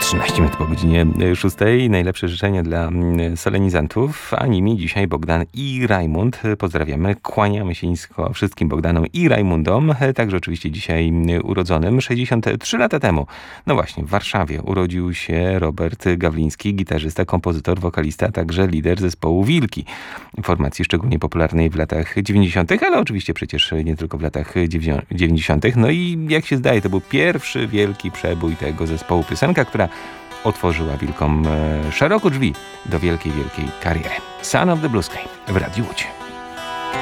13 minut po godzinie 6. Najlepsze życzenia dla solenizantów, a nimi dzisiaj Bogdan i Rajmund. Pozdrawiamy, kłaniamy się nisko wszystkim Bogdanom i Rajmundom, także oczywiście dzisiaj urodzonym. 63 lata temu, no właśnie, w Warszawie urodził się Robert Gawliński, gitarzysta, kompozytor, wokalista, a także lider zespołu Wilki. Formacji szczególnie popularnej w latach 90., ale oczywiście przecież nie tylko w latach 90. No i jak się zdaje, to był pierwszy wielki przebój tego zespołu, piosenka, która otworzyła Wilkom szeroko drzwi do wielkiej kariery. Son of the Blue Sky w Radiu Łódź.